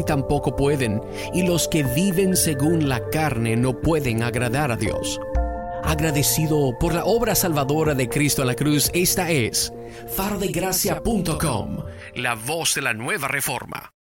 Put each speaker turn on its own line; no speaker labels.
ni tampoco pueden, y los que viven según la carne no pueden agradar a Dios. Agradecido por la obra salvadora de Cristo en la cruz, esta es farodegracia.com, la voz de la nueva reforma.